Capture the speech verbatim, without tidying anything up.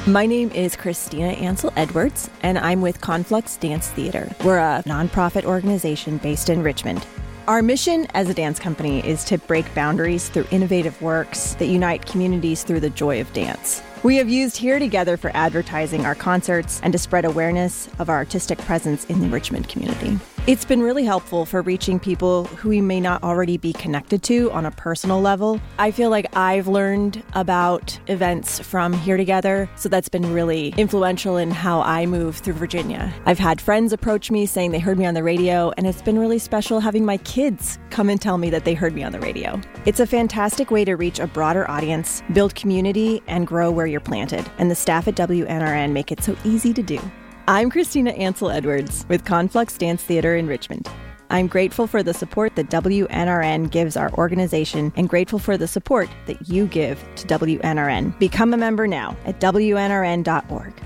My name is Christina Ansel Edwards, and I'm with Conflux Dance Theater. We're a nonprofit organization based in Richmond. Our mission as a dance company is to break boundaries through innovative works that unite communities through the joy of dance. We have used Here Together for advertising our concerts and to spread awareness of our artistic presence in the Richmond community. It's been really helpful for reaching people who we may not already be connected to on a personal level. I feel like I've learned about events from Here Together, so that's been really influential in how I move through Virginia. I've had friends approach me saying they heard me on the radio, and it's been really special having my kids come and tell me that they heard me on the radio. It's a fantastic way to reach a broader audience, build community, and grow where you're planted, and the staff at W N R N make it so easy to do. I'm Christina Ansel Edwards with Conflux Dance Theater in Richmond. I'm grateful for the support that W N R N gives our organization and grateful for the support that you give to W N R N. Become a member now at W N R N dot org.